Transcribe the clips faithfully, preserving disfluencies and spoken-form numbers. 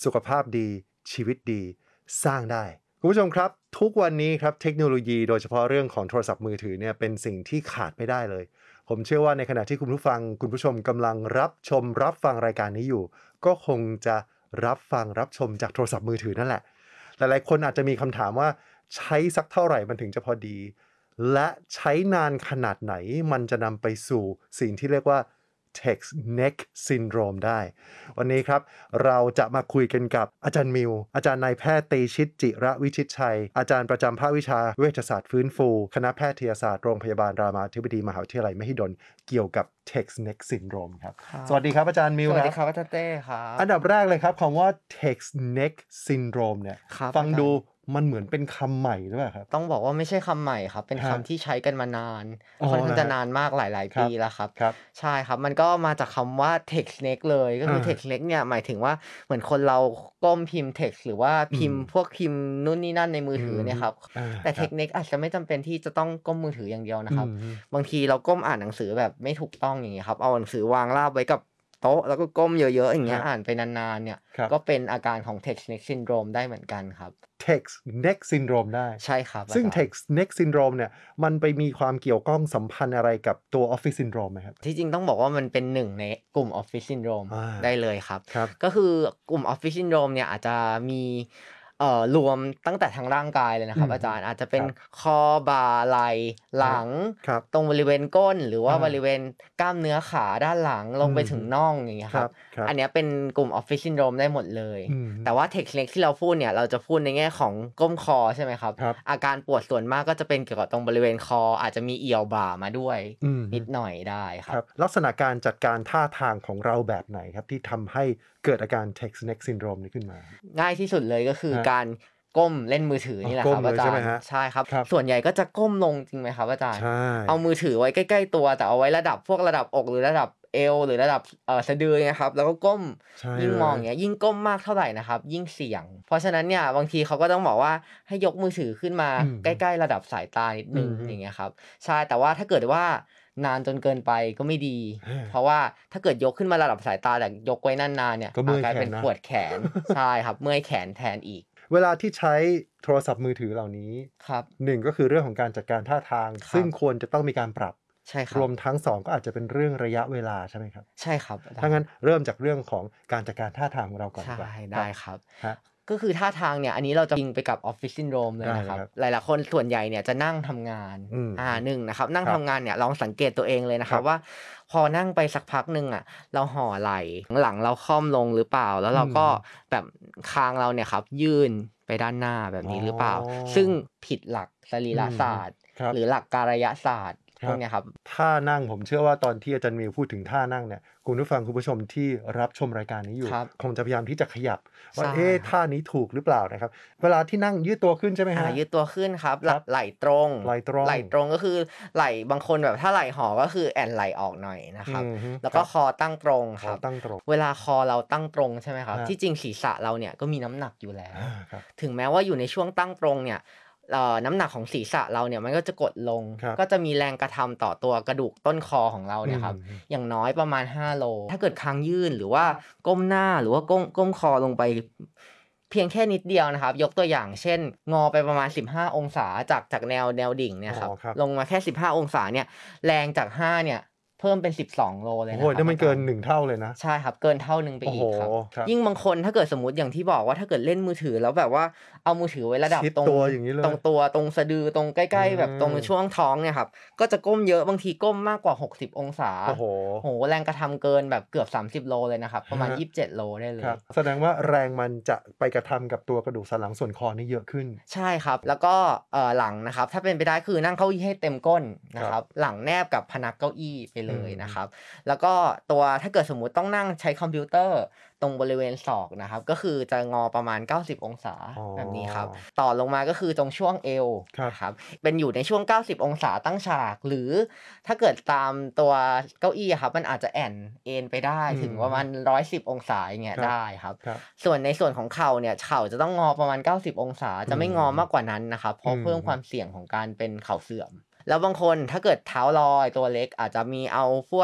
สุขภาพดีชีวิตดีสร้างได้คุณผู้ชมครับทุกวันนี้ครับเทคโนโลยีโดยเฉพาะเรื่องของโทรศัพท์มือถือเนี่ยเป็นสิ่งที่ขาดไม่ได้เลยผมเชื่อว่าในขณะที่คุณผู้ฟังคุณผู้ชมกำลังรับชมรับฟังรายการนี้อยู่ก็คงจะรับฟังรับชมจากโทรศัพท์มือถือนั่นแหละหลายๆคนอาจจะมีคำถามว่าใช้สักเท่าไหร่มันถึงจะพอดีและใช้นานขนาดไหนมันจะนำไปสู่สิ่งที่เรียกว่า text neck syndrome ได้วันนี้ครับเราจะมาคุยกันกับอาจารย์มิวอาจารย์นายแพทย์เตชิตจิระวิชิตชัยอาจารย์ประจำภาควิชาเวชศาสตร์ฟื้นฟูคณะแพทยศาสตร์โรงพยาบาลรามาธิบดีมหาวิทยาลัยมหิดลเกี่ยวกับ text neck syndrome ครับสวัสดีครับอาจารย์มิวสวัสดีครับอาจารย์เต้ครับอันดับแรกเลยครับคำว่า text neck syndrome เนี่ยฟังดูมันเหมือนเป็นคำใหม่หรือเปล่าครับต้องบอกว่าไม่ใช่คำใหม่ครับเป็นคำที่ใช้กันมานานค่อนข้างจะนานมากหลายๆปีแล้วครับใช่ครับมันก็มาจากคำว่า text neck เลยก็คือ text neck เนี่ยหมายถึงว่าเหมือนคนเราก้มพิมพ์ text หรือว่าพิมพ์พวกพิมพ์นู่นนี่นั่นในมือถือเนี่ยครับแต่ text neck อาจจะไม่จำเป็นที่จะต้องก้มมือถืออย่างเดียวนะครับบางทีเราก้มอ่านหนังสือแบบไม่ถูกต้องอย่างเงี้ยครับเอาหนังสือวางราบไว้กับโต๊ะแล้วก็ก้มเยอะๆอย่างเงี้ยอ่านไปนานๆเนี่ยก็เป็นอาการของ text neck syndrome ได้เหมือนกันครับ text neck syndrome ได้ใช่ครับซึ่ง text neck syndrome เนี่ยมันไปมีความเกี่ยวข้องสัมพันธ์อะไรกับตัว office syndrome ไหมครับที่จริงต้องบอกว่ามันเป็นหนึ่งในกลุ่ม office syndrome ได้เลยครับก็คือกลุ่ม office syndrome เนี่ยอาจจะมีเอ่อรวมตั้งแต่ทางร่างกายเลยนะครับอาจารย์อาจจะเป็นคอบ่าไหล่หลังตรงบริเวณก้นหรือว่าบริเวณกล้ามเนื้อขาด้านหลังลงไปถึงน่องอย่างเงี้ยครับอันนี้เป็นกลุ่ม office syndrome ได้หมดเลยแต่ว่า text neck ที่เราพูดเนี่ยเราจะพูดในแง่ของก้มคอใช่ไหมครับอาการปวดส่วนมากก็จะเป็นเกี่ยวกับตรงบริเวณคออาจจะมีเอี่ยวบ่ามาด้วยนิดหน่อยได้ครับลักษณะการจัดการท่าทางของเราแบบไหนครับที่ทำให้เกิดอาการ text neck syndrome นี้ขึ้นมาง่ายที่สุดเลยก็คือการก้มเล่นมือถือนี่แหละครับอาจารย์ใช่ครับส่วนใหญ่ก็จะก้มลงจริงไหมครับอาจารย์เอามือถือไว้ใกล้ๆตัวแต่เอาไว้ระดับพวกระดับอกหรือระดับเอวหรือระดับเอ่อสะดือนะครับแล้วก็ก้มยิ่งมองอย่างเงี้ยยิ่งก้มมากเท่าไหร่นะครับยิ่งเสี่ยงเพราะฉะนั้นเนี่ยบางทีเขาก็ต้องบอกว่าให้ยกมือถือขึ้นมาใกล้ๆระดับสายตานิดนึงอย่างเงี้ยครับใช่แต่ว่าถ้าเกิดว่านานจนเกินไปก็ไม่ดีเพราะว่าถ้าเกิดยกขึ้นมาระดับสายตาแต่ยกไว้นานๆเนี่ยกลายเป็นปวดแขนใช่ครับเมื่อยแขนแทนอีกเวลาที่ใช้โทรศัพท์มือถือเหล่านี้หนึ่งก็คือเรื่องของการจัดการท่าทางซึ่งควรจะต้องมีการปรับใช่ครับรวมทั้งสองก็อาจจะเป็นเรื่องระยะเวลาใช่ไหมครับใช่ครับถ้างั้นเริ่มจากเรื่องของการจัดการท่าทางของเราก่อนใช่ได้ครับก็คือท่าทางเนี่ยอันนี้เราจะอิงไปกับ office syndrome เลยนะครับหลายๆคนส่วนใหญ่เนี่ยจะนั่งทำงานอ่าหนึ่งนะครับนั่งทำงานเนี่ยลองสังเกตตัวเองเลยนะครับว่าพอนั่งไปสักพักนึงอ่ะเราห่อไหล่หลังเราค่อมลงหรือเปล่าแล้วเราก็แบบคางเราเนี่ยครับยื่นไปด้านหน้าแบบนี้หรือเปล่าซึ่งผิดหลักสรีรศาสตร์หรือหลักกายศาสตร์พวกนี้ครับท่านั่งผมเชื่อว่าตอนที่อาจารย์มิวพูดถึงท่านั่งเนี่ยคุณผู้ฟังคุณผู้ชมที่รับชมรายการนี้อยู่คงจะพยายามที่จะขยับว่าเอ๊ะท่านี้ถูกหรือเปล่านะครับเวลาที่นั่งยืดตัวขึ้นใช่ไหมฮะยืดตัวขึ้นครับไหล่ตรงไหล่ตรงไหล่ตรงก็คือไหล่บางคนแบบถ้าไหล่ห่อก็คือแอนไหล่ออกหน่อยนะครับแล้วก็คอตั้งตรงครับเวลาคอเราตั้งตรงใช่ไหมครับที่จริงศีรษะเราเนี่ยก็มีน้ำหนักอยู่แล้วถึงแม้ว่าอยู่ในช่วงตั้งตรงเนี่ยน้ำหนักของศีรษะเราเนี่ยมันก็จะกดลงก็จะมีแรงกระทำต่อตัวกระดูกต้นคอของเราเนี่ยครับอย่างน้อยประมาณห้าโลถ้าเกิดคางยื่นหรือว่าก้มหน้าหรือว่าก้มก้มคอลงไปเพียงแค่นิดเดียวนะครับยกตัวอย่างเช่นงอไปประมาณสิบห้าองศาจากจากแนวแนวดิ่งเนี่ยครับลงมาแค่สิบห้าองศาเนี่ยแรงจากห้าเนี่ยเพิ่มเป็นสิบสองโลเลยนะครับโอ้โหนี่มันเกินหนึ่งเท่าเลยนะใช่ครับเกินเท่านึงไปอีกครับยิ่งบางคนถ้าเกิดสมมุติอย่างที่บอกว่าถ้าเกิดเล่นมือถือแล้วแบบว่าเอามือถือไว้ระดับตรงตรงตัวตรงสะดือตรงใกล้ๆแบบตรงช่วงท้องเนี่ยครับก็จะก้มเยอะบางทีก้มมากกว่าหกสิบองศาโอ้โหโหแรงกระทำเกินแบบเกือบสามสิบโลเลยนะครับประมาณยี่สิบเจ็ดโลได้เลยแสดงว่าแรงมันจะไปกระทำกับตัวกระดูกสันหลังส่วนคอนี่เยอะขึ้นใช่ครับแล้วก็เอ่อหลังนะครับถ้าเป็นไปได้คือนั่งเก้าอี้ให้เต็มก้นนะครับหลังแนบกับพนักเก้าอี้ไปเลยนะครับแล้วก็ตัวถ้าเกิดสมมุติต้องนั่งใช้คอมพิวเตอร์ตรงบริเวณศอกนะครับก็คือจะงอประมาณเก้าสิบองศาแบบนี้ครับต่อลงมาก็คือตรงช่วงเอวครับเป็นอยู่ในช่วงเก้าสิบองศาตั้งฉากหรือถ้าเกิดตามตัวเก้าอี้ครับมันอาจจะแอนเอ็นไปได้ถึงประมาณหนึ่งร้อยสิบองศาอย่างเงี้ยได้ครับส่วนในส่วนของเข่าเนี่ยเข่าจะต้องงอประมาณเก้าสิบองศาจะไม่งอมากกว่านั้นนะครับเพราะเพิ่มความเสี่ยงของการเป็นเข่าเสื่อมแล้วบางคนถ้าเกิดเท้าลอยตัวเล็กอาจจะมีเอาพวก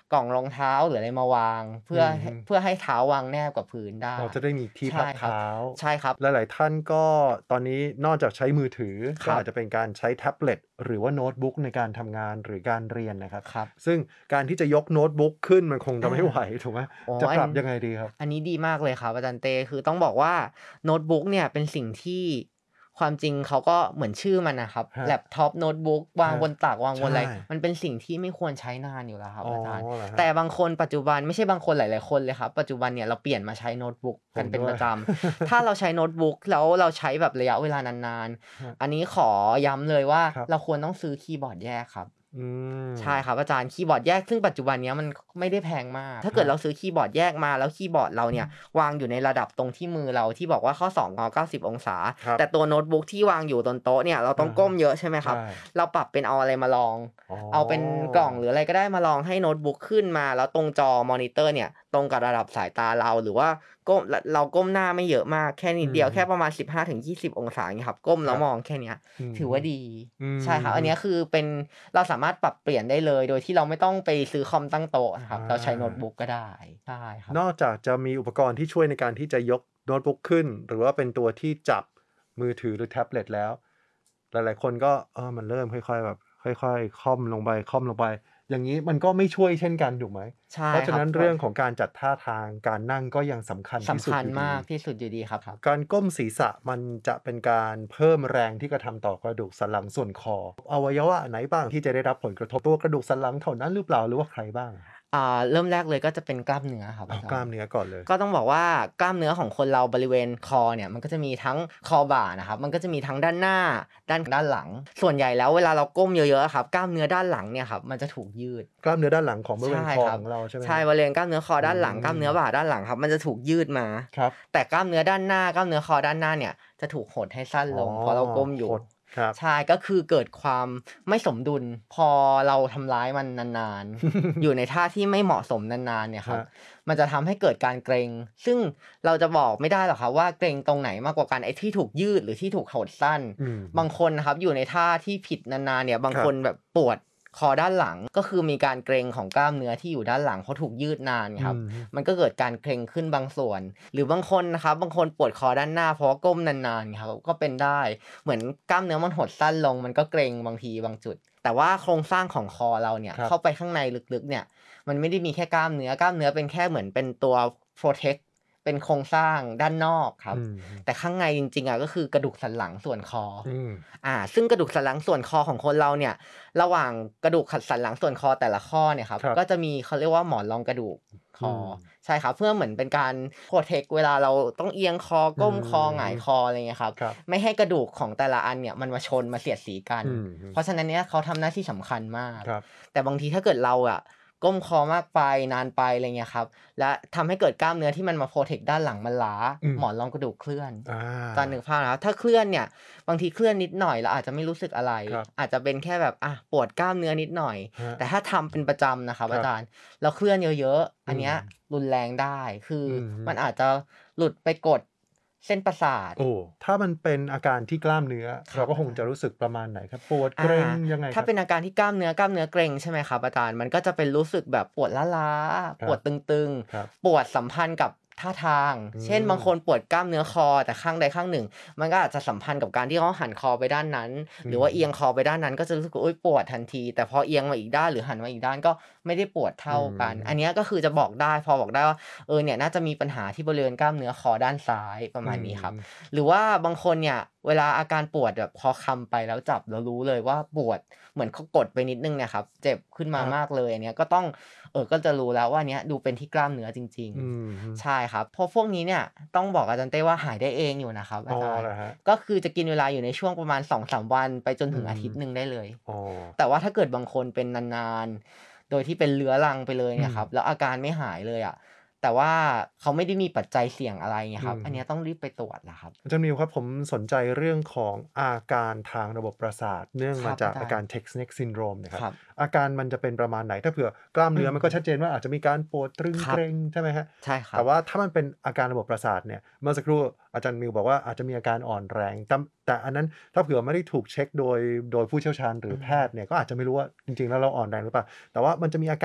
กล่องรองเท้าหรืออะไรมาวางเพื่อเพื่อให้เท้าวางแนบกับพื้นได้เราจะได้มีที่พักเท้าใช่ครับหลายๆท่านก็ตอนนี้นอกจากใช้มือถือก็อาจจะเป็นการใช้แท็บเล็ตหรือว่าโน้ตบุ๊กในการทำงานหรือการเรียนนะครับซึ่งการที่จะยกโน้ตบุ๊กขึ้นมันคงจะไม่ไหวถูกไหมจะปรับยังไงดีครับอันนี้ดีมากเลยครับอาจารย์เต้คือต้องบอกว่าโน้ตบุ๊กเนี่ยเป็นสิ่งที่ความจริงเขาก็เหมือนชื่อมันนะครับแล็ปท็อปโน้ตบุ๊กวางบนตักวางบนอะไรมันเป็นสิ่งที่ไม่ควรใช้นานอยู่แล้วครับอาจารย์แต่บางคนปัจจุบันไม่ใช่บางคนหลายๆคนเลยครับปัจจุบันเนี่ยเราเปลี่ยนมาใช้โน้ตบุ๊กกันเป็นประจำถ้าเราใช้โน้ตบุ๊กแล้วเราใช้แบบระยะเวลานานๆอันนี้ขอย้ำเลยว่าเราควรต้องซื้อคีย์บอร์ดแยกครับใช่ครับอาจารย์คีย์บอร์ดแยกซึ่งปัจจุบันนี้มันไม่ได้แพงมากถ้าเกิดเราซื้อคีย์บอร์ดแยกมาแล้วคีย์บอร์ดเราเนี่ยวางอยู่ในระดับตรงที่มือเราที่บอกว่าข้อสองงอเก้าสิบองศาแต่ตัวโน้ตบุ๊กที่วางอยู่บนโต๊ะเนี่ยเราต้องก้มเยอะใช่ไหมครับเราปรับเป็นเอาอะไรมาลองเอาเป็นกล่องหรืออะไรก็ได้มาลองให้โน้ตบุ๊กขึ้นมาแล้วตรงจอมอนิเตอร์เนี่ยตรงกับระดับสายตาเราหรือว่าก้มเราก้มหน้าไม่เยอะมากแค่นิดเดียวแค่ประมาณ สิบห้าถึงยี่สิบ องศาอย่างเงี้ยครับก้มแล้วมองแค่นี้ถือว่าดีใช่ครับอันนี้คือเป็นเราสามารถปรับเปลี่ยนได้เลยโดยที่เราไม่ต้องไปซื้อคอมตั้งโต๊ะนะครับเราใช้โน้ตบุ๊กก็ได้ใช่ครับนอกจากจะมีอุปกรณ์ที่ช่วยในการที่จะยกโน้ตบุ๊กขึ้นหรือว่าเป็นตัวที่จับมือถือหรือแท็บเล็ตแล้วหลายๆคนก็เออมันเริ่มค่อยๆแบบค่อยๆค่อมลงไปค่อมลงไปอย่างนี้มันก็ไม่ช่วยเช่นกันถูกไหมใช่เพราะฉะนั้นเรื่องของการจัดท่าทางการนั่งก็ยังสำคัญที่สุดสำคัญมากที่สุดอยู่ดีครับการก้มศีรษะมันจะเป็นการเพิ่มแรงที่กระทำต่อกระดูกสันหลังส่วนคออวัยวะไหนบ้างที่จะได้รับผลกระทบตัวกระดูกสันหลังเท่านั้นหรือเปล่าหรือว่าใครบ้างอ่าเริ่มแรกเลยก็จะเป็นกล้ามเนื้อครับกล้ามเนื้อก่อนเลยก็ต้องบอกว่ากล้ามเนื้อของคนเราบริเวณคอเนี่ยมันก็จะมีทั้งคอบ่านะครับมันก็จะมีทั้งด้านหน้าด้านด้านหลังส่วนใหญ่แล้วเวลาเราก้มเยอะๆครับกล้ามเนื้อด้านหลังเนี่ยครับมันจะถูกยืดกล้ามเนื้อด้านหลังของบริเวณคอของเราใช่ไหมใช่บริเวณกล้ามเนื้อคอด้านหลังกล้ามเนื้อบ่าด้านหลังครับมันจะถูกยืดมาแต่กล้ามเนื้อด้านหน้ากล้ามเนื้อคอด้านหน้าเนี่ยจะถูกหดให้สั้นลงเพราะเราก้มอยู่ใช่ก็คือเกิดความไม่สมดุลพอเราทำร้ายมันนานๆ อยู่ในท่าที่ไม่เหมาะสมนานๆเนี่ยครับมันจะทำให้เกิดการเกร็งซึ่งเราจะบอกไม่ได้หรอกครับว่าเกร็งตรงไหนมากกว่ากันไอ้ที่ถูกยืดหรือที่ถูกหดสั้นบางคนนะครับอยู่ในท่าที่ผิดนานๆเนี่ยบางคนแบบปวดคอด้านหลังก็คือมีการเกร็งของกล้ามเนื้อที่อยู่ด้านหลังเพราะถูกยืดนานครับมันก็เกิดการเกร็งขึ้นบางส่วนหรือบางคนนะครับบางคนปวดคอด้านหน้าเพราะก้มนานๆครับก็เป็นได้เหมือนกล้ามเนื้อมันหดสั้นลงมันก็เกร็งบางทีบางจุดแต่ว่าโครงสร้างของคอเราเนี่ยเข้าไปข้างในลึกๆเนี่ยมันไม่ได้มีแค่กล้ามเนื้อกล้ามเนื้อเป็นแค่เหมือนเป็นตัว protect เป็นโครงสร้างด้านนอกครับแต่ข้างในจริงๆอ่ะก็คือกระดูกสันหลังส่วนคออ่าซึ่งกระดูกสันหลังส่วนคอของคนเราเนี่ยระหว่างกระดูกสันหลังส่วนคอแต่ละข้อเนี่ยครับก็จะมีเขาเรียกว่าหมอนรองกระดูกคอใช่ครับเพื่อเหมือนเป็นการโปรเทคเวลาเราต้องเอียงคอก้มคอหงายคออะไรเงี้ยครับไม่ให้กระดูกของแต่ละอันเนี่ยมันมาชนมาเสียดสีกันเพราะฉะนั้นเนี่ยเขาทำหน้าที่สำคัญมากแต่บางทีถ้าเกิดเราอ่ะก้มคอมากไปนานไปอะไรเงี้ยครับและทำให้เกิดกล้ามเนื้อที่มันมาโปรเทคด้านหลังมันล้าหมอนรองกระดูกเคลื่อนตอนหนึ่งภาพนะครับถ้าเคลื่อนเนี่ยบางทีเคลื่อนนิดหน่อยเราอาจจะไม่รู้สึกอะไรอาจจะเป็นแค่แบบอ่ะปวดกล้ามเนื้อนิดหน่อยแต่ถ้าทำเป็นประจำนะครับอาจารย์เราเคลื่อนเยอะๆอันเนี้ยรุนแรงได้คือมันอาจจะหลุดไปกดเส้นประสาทโอ้ถ้ามันเป็นอาการที่กล้ามเนื้อเราก็คงจะรู้สึกประมาณไหนครับปวดเกร็งยังไงถ้าเป็นอาการที่กล้ามเนื้อกล้ามเนื้อเกร็งใช่ไหมครับอาจารย์มันก็จะเป็นรู้สึกแบบปวดล้าๆปวดตึงๆปวดสัมพันธ์กับท่าทางเช่นบางคนปวดกล้ามเนื้อคอแต่ข้างใดข้างหนึ่งมันก็อาจจะสัมพันธ์กับการที่เขาหันคอไปด้านนั้นหรือว่าเอียงคอไปด้านนั้นก็จะรู้สึกว่าโอ๊ยปวดทันทีแต่พอเอียงมาอีกด้านหรือหันมาอีกด้านก็ไม่ได้ปวดเท่ากันอันนี้ก็คือจะบอกได้พอบอกได้ว่าเออเนี่ยน่าจะมีปัญหาที่บริเวณกล้ามเนื้อคอด้านซ้ายประมาณนี้ครับหรือว่าบางคนเนี่ยเวลาอาการปวดแบบพอคำไปแล้วจับแล้วรู้เลยว่าปวดเหมือนเขากดไปนิดนึงเนี่ยครับเจ็บขึ้นมามากเลยอันนี้ก็ต้องเออก็จะรู้แล้วว่าเนี้ยดูเป็นที่กล้ามเนื้อจริงๆใช่ครับเพราะพวกนี้เนี่ยต้องบอกอาจารย์เต้ว่าหายได้เองอยู่นะครับอาจารย์ก็คือจะกินเวลาอยู่ในช่วงประมาณ สองถึงสาม วันไปจนถึงอาทิตย์นึงได้เลยแต่ว่าถ้าเกิดบางคนเป็นนานๆโดยที่เป็นเรื้อรังไปเลยเนี่ยครับแล้วอาการไม่หายเลยอ่ะแต่ว่าเขาไม่ได้มีปัจจัยเสี่ยงอะไรไงครับอันนี้ต้องรีบไปตรวจแล้วครับอาจารย์มิวครับผมสนใจเรื่องของอาการทางระบบประสาทเนื่องมาจากอาการ Text-Neck Syndrome นะครับอาการมันจะเป็นประมาณไหนถ้าเผื่อกล้ามเนื้อมันก็ชัดเจนว่าอาจจะมีการปวดตรึงเกร็งใช่ไหมฮะใช่ครับแต่ว่าถ้ามันเป็นอาการระบบประสาทเนี่ยเมื่อสักครู่อาจารย์มิวบอกว่าอาจจะมีอาการอ่อนแรงแต่แต่อันนั้นถ้าเผื่อไม่ได้ถูกเช็คโดยโดยผู้เชี่ยวชาญหรือแพทย์เนี่ยก็อาจจะไม่รู้ว่าจริงๆแล้วเราอ่อนแรงหรือเปล่าแต่ว่ามันจะมีอาการ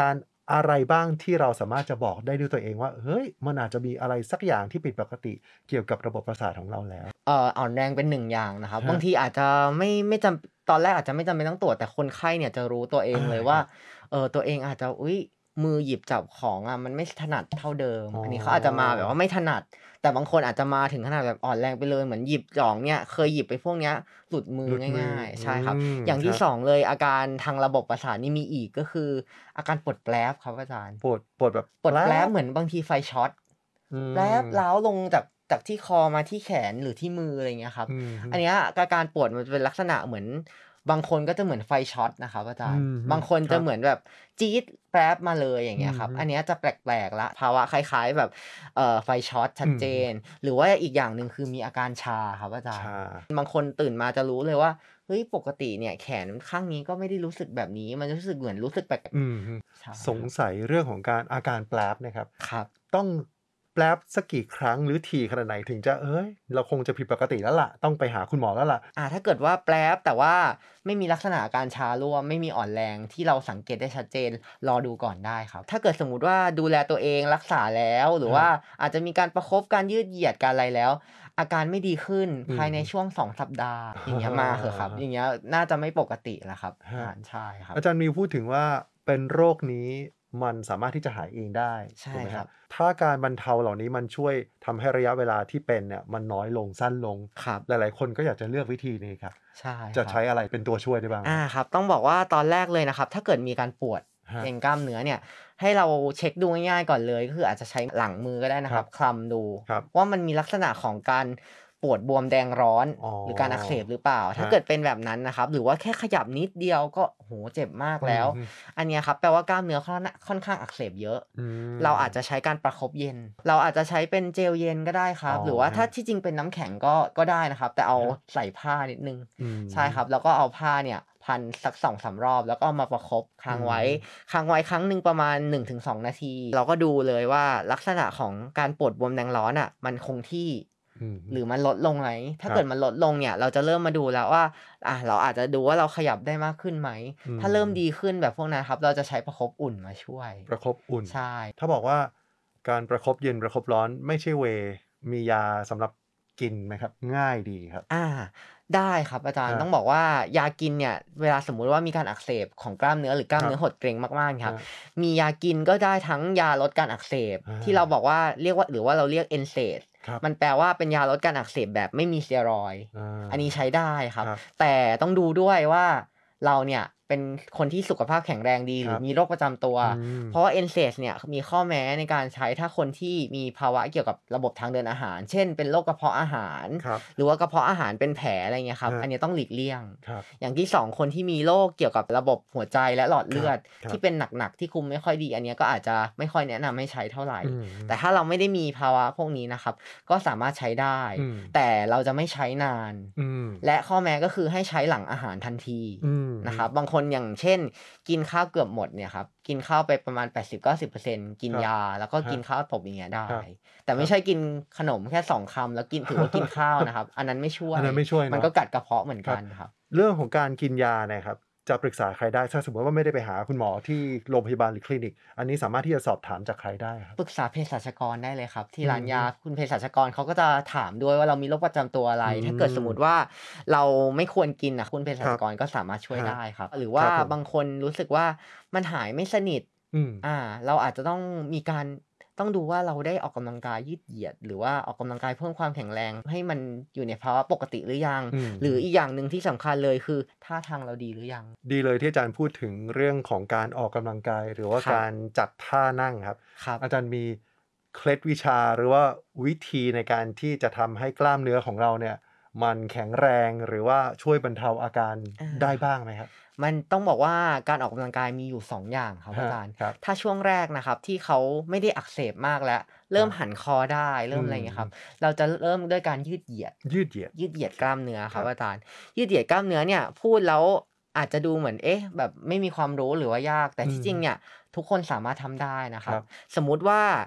อะไรบ้างที่เราสามารถจะบอกได้ด้วยตัวเองว่าเฮ้ยมันอาจจะมีอะไรสักอย่างที่ผิดปกติเกี่ยวกับระบบประสาทของเราแล้วเอ่ออ่อนแรงเป็นหนึ่งอย่างนะครับบางฮะทีอาจจะไม่ไม่จำตอนแรกอาจจะไม่จำเป็นต้องตรวจแต่คนไข้เนี่ยจะรู้ตัวเองอาเลยว่าครับเอ่อตัวเองอาจจะอุ๊ยมือหยิบจับของอะมันไม่ถนัดเท่าเดิมอ๋อันนี้เขาอาจจะอมาแบบว่าไม่ถนัดแต่บางคนอาจจะมาถึงขนาดแบบอ่อนแรงไปเลยเหมือนหยิบของเนี่ยเคยหยิบไปพวกเนี้ยหลุดมือหลุดมือง่ายๆอืใช่ครับมอย่างที่ครับสองเลยอาการทางระบบประสาทนี่มีอีกก็คืออาการปวดแปล๊บครับอาจารย์ปวดปวดแบบแปลปวดแปล๊บบเหมือนบางทีไฟช็อตอืแปล๊บร้ามวลงจากจากที่คอมาที่แขนหรือที่มืออะไรอย่างเงี้ยครับอือฮึอันเนี้ยอาการปวดมันจะเป็นลักษณะเหมือนบางคนก็จะเหมือนไฟช็อตนะครับอาจารย์อือฮึบางคนครับจะเหมือนแบบจี๊ดแป๊บมาเลยอย่างเงี้ยครับอือฮึอันเนี้ยจะแปลกๆแล้วภาวะคล้ายๆแบบเอ่อไฟช็อตชัดเจอือฮึนหรือว่าอีกอย่างหนึ่งคือมีอาการชาครับอาจารย์ชาบางคนตื่นมาจะรู้เลยว่าเฮ้ยปกติเนี่ยแขนข้างนี้ก็ไม่ได้รู้สึกแบบนี้มันรู้สึกเหมือนรู้สึกแปลกอือฮึใช่สงครับสัยเรื่องของการอาการแปลบเนี่ยครับครับต้องแปลบสักกี่ครั้งหรือถี่ขนาดไหนถึงจะเฮ้ยเราคงจะผิดปกติแล้วล่ะต้องไปหาคุณหมอแล้วล่ะอ่าถ้าเกิดว่าแปล๊บแต่ว่าไม่มีลักษณะอาการชาร่วมไม่มีอ่อนแรงที่เราสังเกตได้ชัดเจนรอดูก่อนได้ครับถ้าเกิดสมมุติว่าดูแลตัวเองรักษาแล้วหรือว่าครับอาจจะมีการประคบการยืดเหยียดการอะไรแล้วอาการไม่ดีขึ้นอือฮึภายในช่วงสองสัปดาห์อย่างเงี้ยมาเถอะครับอย่างเงี้ยน่าจะไม่ปกติแล้วครับครัอาบใช่ครับอาจารย์มีพูดถึงว่าเป็นโรคนี้มันสามารถที่จะหายเองได้ใช่ถูกไหมครับครับถ้าการบรรเทาเหล่านี้มันช่วยทำให้ระยะเวลาที่เป็นเนี่ยมันน้อยลงสั้นลงครับหลายๆคนก็อยากจะเลือกวิธีนี้ครับใช่จะครับใช้อะไรเป็นตัวช่วยได้บ้างคอารับครับต้องบอกว่าตอนแรกเลยนะครับถ้าเกิดมีการปวดฮะเกร็งกล้ามเนื้อเนี่ยให้เราเช็คดูง่ายๆก่อนเลยก็คืออาจจะใช้หลังมือก็ได้คนะครับรับคลำดูครับว่ามันมีลักษณะของการปวดบวมแดงร้อนอ๋อหรือการอักเสบหรือเปล่าถ้าฮะเกิดเป็นแบบนั้นนะครับหรือว่าแค่ขยับนิดเดียวก็โอ้โฮเจ็บมากแล้วอือฮึอันเนี้ยครับแปลว่ากล้ามเนื้อค่อนนค่อนข้างอักเสบเยอะอืเราอาจจะมใช้การประคบเย็นเราอาจจะใช้เป็นเจลเย็นก็ได้คอ๋อรับหรือว่าถ้าครับที่จริงเป็นน้ำแข็งก็ก็ได้นะครับแต่เอาครับใส่ผ้านิดหนึ่งอืใช่ครับมแล้วก็เอาผ้าเนี่ยพันสักสองถึงสามรอบแล้วก็เอามาประคบอืค้างไว้มค้างไว้ครั้งหนึ่งประมาณหนึ่งถึงสองนาทีเราก็ดูเลยว่าลักษณะของการปวดบวมแดงร้อนอะมันคงที่อืมหรือมันลดลงไหมคถ้ารับเกิดมันลดลงเนี่ยเราจะเริ่มมาดูแล้วว่าอาเราอาจจะดูว่าเราขยับได้มากขึ้นไหมอืถ้าเริ่มดีมขึ้นแบบพวกนั้นครับเราจะใช้ประคบอุ่นมาช่วยประคบอุ่นใช่ถ้าบอกว่าการประคบเย็นประคบร้อนไม่ใช่เวย์มียาสำหรับกินไหมครับง่ายดีครับอาได้ครับอาจารย์ต้องบครับอกว่ายากินเนี่ยเวลาสมมุติว่ามีการอักเสบของกล้ามเนื้อหรือกล้ามครับเนื้อหดเกร็งมากๆครับครับมียากินก็ได้ทั้งยาลดการอักเสบอาที่เราบอกว่าเรียกว่าหรือว่าเราเรียก เอ็น เซดครับมันแปลว่าเป็นยาลดการอักเสบแบบไม่มีสเตียรอยด์อาอันนี้ใช้ได้ครับครับแต่ต้องดูด้วยว่าเราเนี่ยเป็นคนที่สุขภาพแข็งแรงดีหครับรือมีโรคประจำตัวอืมเพราะว่า เอ็น เซด เนี่ยมีข้อแม้ในการใช้ถ้าคนที่มีภาวะเกี่ยวกับระบบทางเดินอาหาร เช่นเป็นโรคกระเพาะอาหารครับหรือว่ากระเพาะอาหารเป็นแผลอะไรเงี้ยครับครับอันนี้ต้องหลีกเลี่ยงครับอย่างที่สองคนที่มีโรคเกี่ยวกับระบบหัวใจและหลอดครับเลือดครับที่เป็นหนักๆที่คุมไม่ค่อยดีอันเนี้ยก็อาจจะไม่ค่อยแนะนำให้ใช้เท่าไรอืมแต่ถ้าเราไม่ได้มีภาวะพวกนี้นะครับก็สามารถใช้ได้อืมแต่เราจะไม่ใช้นานอืมและข้อแม้ก็คือให้ใช้หลังอาหารทันทีอืมนะครับบางคนอย่างเช่นกินข้าวเกือบหมดเนี่ยครับกินข้าวไปประมาณ แปดสิบถึงเก้าสิบเปอร์เซ็นต์ กินครับยาแล้วก็ครับกินข้าวตบอย่างเงี้ยได้ครับแต่ครับไม่ใช่กินขนมแค่สองคำแล้วกินถือว่ากินข้าวนะครับอันนั้นไม่ช่วยอันนั้นไม่ช่วยมันเนาะก็กัดกระเพาะเหมือนครับกันครับเรื่องของการกินยาเนี่ยครับจะปรึกษาใครได้ถ้าสมมุติว่าไม่ได้ไปหาคุณหมอที่โรงพยาบาลหรือคลินิกอันนี้สามารถที่จะสอบถามจากใครได้ครับปรึกษาเภสัชกรได้เลยครับที่อืร้านยามคุณเภสัชกรเขาก็จะถามด้วยว่าเรามีโรคประจำตัวอะไรอืถ้าเกิดสมมุมติว่าเราไม่ควรกินน่ะคุณเภสัครับชกรก็สามารถช่วยครับได้ครับหรือคว่ารับผมบางคนรู้สึกว่ามันหายไม่สนิทอืมอาเราอาจจะต้องมีการต้องดูว่าเราได้ออกกำลังกายยืดเหยียดหรือว่าออกกำลังกายเพิ่มความแข็งแรงให้มันอยู่ในภาวะปกติหรือยังอืมหรืออีกอย่างหนึ่งที่สำคัญเลยคือท่าทางเราดีหรือยังดีเลยที่อาจารย์พูดถึงเรื่องของการออกกำลังกายหรือว่าครับการจัดท่านั่งครับครับอาจารย์มีเคล็ดวิชาหรือว่าวิธีในการที่จะทำให้กล้ามเนื้อของเราเนี่ยมันแข็งแรงหรือว่าช่วยบรรเทาอาการอาได้บ้างไหมครับมันต้องบอกว่าการออกกำลังกายมีอยู่สองอย่างครับอาฮะจารย์ครับถ้าช่วงแรกนะครับที่เขาไม่ได้อักเสบมากแล้วเริ่มครับหันคอได้อืเริ่มอะไรมอย่างเงี้ยครับเราจะเริ่มด้วยการยืดเหยียดยืดเหยียดยืดเหยียดกล้ามเนื้อครับครับอาจารย์ยืดเหยียดกล้ามเนื้อเนี่ยพูดแล้วอาจจะดูเหมือนเอ๊ะแบบไม่มีความรู้หรือว่ายากแต่อืมที่จริงเนี่ยทุกคนสามารถทำได้นะครับครับสมมุติว่า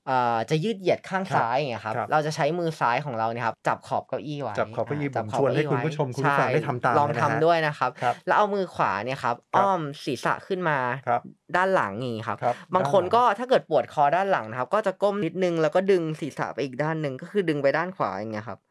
เอ่อจะยืดเหยียดข้างซ้ายอย่างเงี้ยครับเราจะใช้มือซ้ายของเราเนี่ยครับจับขอบเก้าอี้ไว้จับขอบเก้าอี้ผมชวนให้คุณผู้ชมคุณผู้ฟังได้ทำตามลองทำด้วยนะครับแล้วเอามือขวาเนี่ยครับอ้อมศีรษะขึ้นมาด้านหลังอย่างงี้ครับบางคนก็ถ้าเกิดปวดคอด้านหลังนะครับก็จะก้มนิดนึงแล้วก็ดึงศีรษะไปอีกด้านนึงก็คือดึงไปด้านขวาอย่างเงี้ยครับ